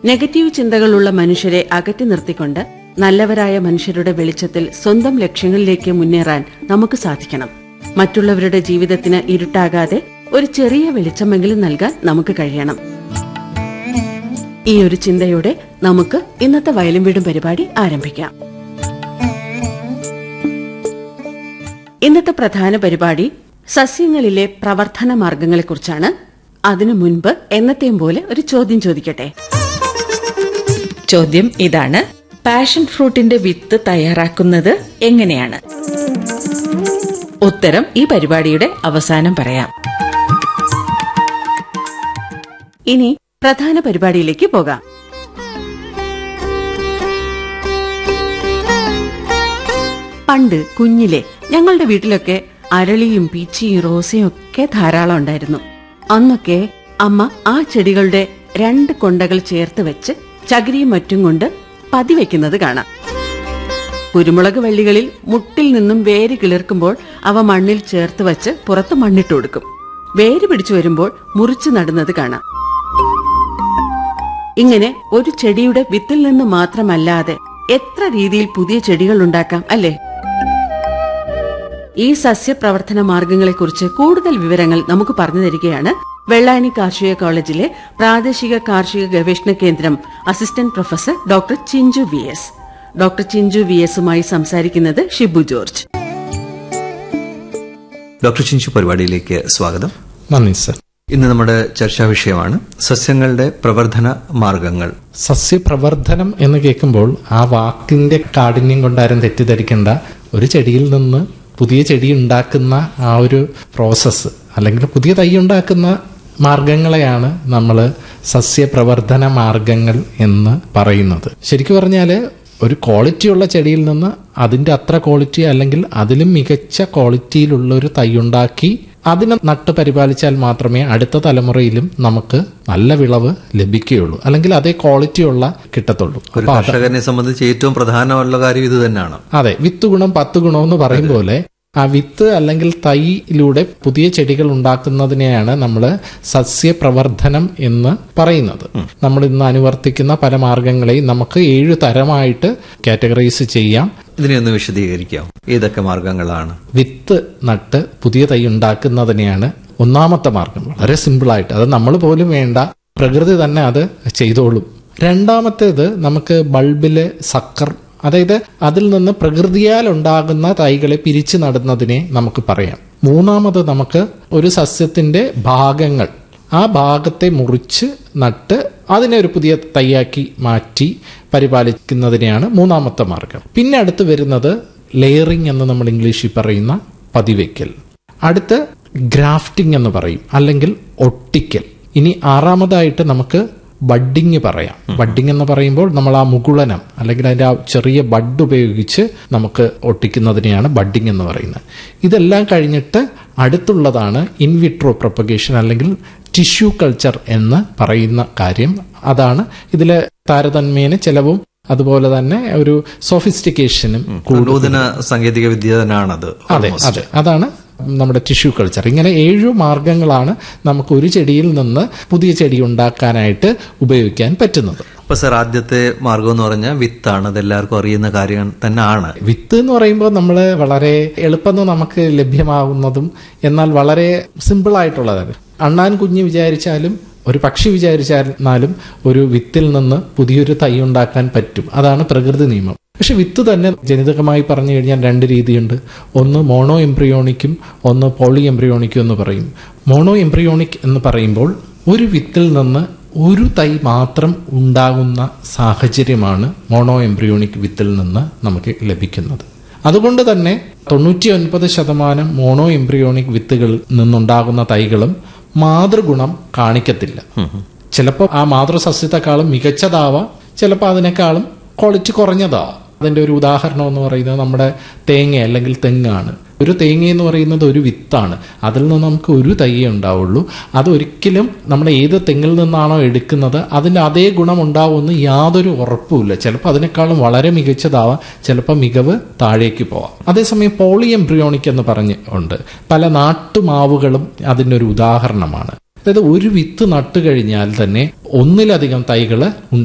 Negative ചിന്തകളുള്ള മനുഷ്യരെ അകറ്റി നിർത്തിക്കൊണ്ട് നല്ലവരായ മനുഷ്യരുടെ വെളിച്ചത്തിൽ സ്വന്തം ലക്ഷ്യങ്ങളിലേക്ക് മുന്നേറാൻ നമുക്ക് സാധിക്കണം. മറ്റുള്ളവരുടെ ജീവിതത്തിന് ഇരുട്ടാകാതെ ഒരു ചെറിയ വെളിച്ചമെങ്കിലും നൽകാൻ നമുക്ക് കഴിയണം. ഈ ഒരു ചിന്തയോടെ നമുക്ക് ഇന്നത്തെ വയലും വീടും പരിപാടി ആരംഭിക്കാം. ഇന്നത്തെ പ്രധാന പരിപാടി സസ്യങ്ങളിലെ പ്രവർത്തന മാർഗങ്ങളെക്കുറിച്ചാണ്. അതിനു മുൻപ് എന്നത്തെയും പോലെ ഒരു ചോദ്യം ചോദിക്കട്ടെ. ചോദ്യം ഇതാണ്: പാഷൻ ഫ്രൂട്ടിന്റെ വിത്ത് തയ്യാറാക്കുന്നത് എങ്ങനെയാണ്? ഉത്തരം ഈ പരിപാടിയുടെ അവസാനം പറയാം. ഇനി പ്രധാന പരിപാടിയിലേക്ക് പോകാം. പണ്ട് കുഞ്ഞിലെ ഞങ്ങളുടെ വീട്ടിലൊക്കെ അരളിയും പീച്ചിയും റോസയും ഒക്കെ ധാരാളം ഉണ്ടായിരുന്നു. അന്നൊക്കെ അമ്മ ആ ചെടികളുടെ 2 കൊണ്ടകൾ ചേർത്ത് വെച്ച് ചകിരിയും മറ്റും കൊണ്ട് പതിവെക്കുന്നത് കാണാം. കുരുമുളക് വള്ളികളിൽ മുട്ടിൽ നിന്നും വേര് കിളിർക്കുമ്പോൾ അവ മണ്ണിൽ ചേർത്ത് വച്ച് പുറത്ത് മണ്ണിട്ട് കൊടുക്കും. വേര് പിടിച്ചു വരുമ്പോൾ മുറിച്ചു നടുന്നത് കാണാം. ഇങ്ങനെ ഒരു ചെടിയുടെ വിത്തിൽ നിന്ന് മാത്രമല്ലാതെ എത്ര രീതിയിൽ പുതിയ ചെടികൾ ഉണ്ടാക്കാം, അല്ലേ? ഈ സസ്യപ്രവർത്തന മാർഗങ്ങളെക്കുറിച്ച് കൂടുതൽ വിവരങ്ങൾ നമുക്ക് പറഞ്ഞു തരികയാണ് വെള്ളായണി കാർഷിക കോളേജിലെ പ്രാദേശിക കാർഷിക ഗവേഷണ കേന്ദ്രം assistant professor doctor Chinchu V S. Doctor Chinchu V എസുമായി സംസാരിക്കുന്നത് ഷിബു ജോർജ്. ഡോക്ടർ ചിഞ്ചു, പരിപാടിയിലേക്ക് സ്വാഗതം. നന്ദി സർ. ഇന്ന് നമ്മുടെ ചർച്ചാ വിഷയമാണ് സസ്യങ്ങളുടെ പ്രവർത്തന മാർഗങ്ങൾ. സസ്യപ്രവർത്തനം എന്ന് കേൾക്കുമ്പോൾ ആ വാക്കിന്റെ കാഠിന്യം കൊണ്ടാരും തെറ്റിദ്ധരിക്കേണ്ട. ഒരു ചെടിയിൽ നിന്ന് പുതിയ ചെടി ഉണ്ടാക്കുന്ന ആ ഒരു പ്രോസസ്സ് അല്ലെങ്കിൽ പുതിയ തൈ ഉണ്ടാക്കുന്ന മാർഗങ്ങളെയാണ് നമ്മൾ സസ്യപ്രവർത്തന മാർഗങ്ങൾ എന്ന് പറയുന്നത്. ശരിക്കും പറഞ്ഞാൽ ഒരു ക്വാളിറ്റിയുള്ള ചെടിയിൽ നിന്ന് അതിന്റെ അത്ര ക്വാളിറ്റി അല്ലെങ്കിൽ അതിലും മികച്ച ക്വാളിറ്റിയിലുള്ള ഒരു തൈ ഉണ്ടാക്കി അതിനെ നട്ട് പരിപാലിച്ചാൽ മാത്രമേ അടുത്ത തലമുറയിലും നമുക്ക് നല്ല വിളവ് ലഭിക്കുകയുള്ളൂ, അല്ലെങ്കിൽ അതേ ക്വാളിറ്റിയുള്ള കിട്ടത്തുള്ളൂ. ഒരു കർഷകനെ സംബന്ധിച്ച് ഏറ്റവും പ്രധാനമുള്ള കാര്യം ഇത് തന്നെയാണ്. അതെ, വിത്ത് ഗുണം 10 ഗുണം എന്ന് പറയും പോലെ ആ വിത്ത് അല്ലെങ്കിൽ തൈയിലൂടെ പുതിയ ചെടികൾ ഉണ്ടാക്കുന്നതിനെയാണ് നമ്മൾ സസ്യപ്രവർത്തനം എന്ന് പറയുന്നത്. നമ്മൾ ഇന്ന് അനുവർത്തിക്കുന്ന പല മാർഗങ്ങളെയും നമുക്ക് 7 തരമായിട്ട് കാറ്റഗറൈസ് ചെയ്യാം. ഇതിനെ ഒന്ന് വിശദീകരിക്കാം. ഏതൊക്കെ മാർഗങ്ങളാണ്? വിത്ത് നട്ട് പുതിയ തൈ ഉണ്ടാക്കുന്നതിനെയാണ് ഒന്നാമത്തെ മാർഗം. വളരെ സിമ്പിളായിട്ട്, അത് നമ്മൾ പോലും വേണ്ട, പ്രകൃതി തന്നെ അത് ചെയ്തോളും. രണ്ടാമത്തേത് നമുക്ക് ബൾബിലെ സക്കർ, അതായത് അതിൽ നിന്ന് പ്രകൃതിയാൽ ഉണ്ടാകുന്ന തൈകളെ പിരിച്ചു നടുന്നതിനെ നമുക്ക് പറയാം. മൂന്നാമത് നമുക്ക് ഒരു സസ്യത്തിന്റെ ഭാഗങ്ങൾ, ആ ഭാഗത്തെ മുറിച്ച് നട്ട് അതിനെ ഒരു പുതിയ തൈയാക്കി മാറ്റി പരിപാലിക്കുന്നതിനെയാണ് മൂന്നാമത്തെ മാർഗം. പിന്നെ അടുത്ത് വരുന്നത് ലെയറിംഗ് എന്ന് നമ്മൾ ഇംഗ്ലീഷിൽ പറയുന്ന പതിവയ്ക്കൽ. അടുത്ത് ഗ്രാഫ്റ്റിംഗ് എന്ന് പറയും, അല്ലെങ്കിൽ ഒട്ടിക്കൽ. ഇനി ആറാമതായിട്ട് നമുക്ക് ബഡ്ഡിങ് പറയാം. ബഡ്ഡിങ് എന്ന് പറയുമ്പോൾ നമ്മൾ ആ മുകുളനം അല്ലെങ്കിൽ അതിന്റെ ആ ചെറിയ ബഡ് ഉപയോഗിച്ച് നമുക്ക് ഒട്ടിക്കുന്നതിനെയാണ് ബഡ്ഡിങ് എന്ന് പറയുന്നത്. ഇതെല്ലാം കഴിഞ്ഞിട്ട് അടുത്തുള്ളതാണ് ഇൻവിട്രോ പ്രൊപ്പഗേഷൻ അല്ലെങ്കിൽ ടിഷ്യൂ കൾച്ചർ എന്ന് പറയുന്ന കാര്യം. അതാണ് ഇതിലെ താരതമ്യേന ചെലവും അതുപോലെ തന്നെ ഒരു സോഫിസ്റ്റിക്കേഷനും നൂതന സാങ്കേതിക വിദ്യ തന്നെയാണത്. അതെ അതെ, അതാണ് നമ്മുടെ ടിഷ്യൂ കൾച്ചർ. ഇങ്ങനെ 7 മാർഗങ്ങളാണ് നമുക്ക് ഒരു ചെടിയിൽ നിന്ന് പുതിയ ചെടി ഉണ്ടാക്കാനായിട്ട് ഉപയോഗിക്കാൻ പറ്റുന്നത്. അപ്പൊ സർ, ആദ്യത്തെ മാർഗം എന്ന് പറഞ്ഞാൽ വിത്താണ്. അതെല്ലാവർക്കും അറിയുന്ന കാര്യം തന്നെയാണ്. വിത്ത് എന്ന് പറയുമ്പോൾ നമ്മൾ വളരെ എളുപ്പം നമുക്ക് ലഭ്യമാകുന്നതും എന്നാൽ വളരെ സിമ്പിൾ ആയിട്ടുള്ളതാണ്. അണ്ണാൻ കുഞ്ഞ് വിചാരിച്ചാലും ഒരു പക്ഷി വിചാരിച്ചാലും ഒരു വിത്തിൽ നിന്ന് പുതിയൊരു തൈ ഉണ്ടാക്കാൻ പറ്റും. അതാണ് പ്രകൃതി നിയമം. പക്ഷെ വിത്ത് തന്നെ ജനിതകമായി പറഞ്ഞു കഴിഞ്ഞാൽ 2 രീതിയുണ്ട്. ഒന്ന് മോണോ എംബ്രിയോണിക്കും ഒന്ന് പോളി എംബ്രിയോണിക്കും എന്ന് പറയും. മോണോ എംബ്രിയോണിക് എന്ന് പറയുമ്പോൾ ഒരു വിത്തിൽ നിന്ന് ഒരു തൈ മാത്രം ഉണ്ടാകുന്ന സാഹചര്യമാണ് മോണോ എംബ്രിയോണിക് വിത്തിൽ നിന്ന് നമുക്ക് ലഭിക്കുന്നത്. അതുകൊണ്ട് തന്നെ 99% മോണോ എംബ്രിയോണിക് വിത്തുകളിൽ നിന്നുണ്ടാകുന്ന തൈകളും മാതൃഗുണം കാണിക്കത്തില്ല. ചിലപ്പോൾ ആ മാതൃസസ്യത്തെക്കാളും മികച്ചതാവാം, ചിലപ്പോൾ അതിനേക്കാളും ക്വാളിറ്റി കുറഞ്ഞതാവാം. അതിന്റെ ഒരു ഉദാഹരണം എന്ന് പറയുന്നത് നമ്മുടെ തേങ്ങ അല്ലെങ്കിൽ തെങ്ങാണ്. ഒരു തേങ്ങ എന്ന് പറയുന്നത് ഒരു വിത്താണ്. അതിൽ നിന്ന് നമുക്ക് ഒരു തൈയേ ഉണ്ടാവുള്ളൂ. അതൊരിക്കലും നമ്മുടെ ഏത് തെങ്ങിൽ നിന്നാണോ എടുക്കുന്നത് അതിന്റെ അതേ ഗുണം ഉണ്ടാവുമെന്ന് യാതൊരു ഉറപ്പുമില്ല. ചിലപ്പോൾ അതിനേക്കാളും വളരെ മികച്ചതാവാം, ചിലപ്പോൾ മികവ് താഴേക്ക് പോവാം. അതേസമയം പോളി എംബ്രിയോണിക് എന്ന് പറഞ്ഞുണ്ട്. പല നാട്ടുമാവുകളും അതിൻ്റെ ഒരു ഉദാഹരണമാണ്. അതായത് ഒരു വിത്ത് നട്ടു കഴിഞ്ഞാൽ തന്നെ ഒന്നിലധികം തൈകൾ